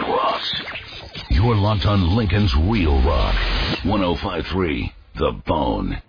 rocks. You're locked on Lincoln's Real Rock. 105.3 The Bone.